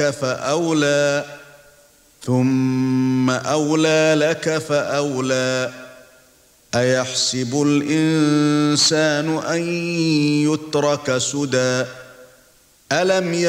فأولى ثم أولى لك فأولى أيحسب الإنسان أن يترك سدى ألم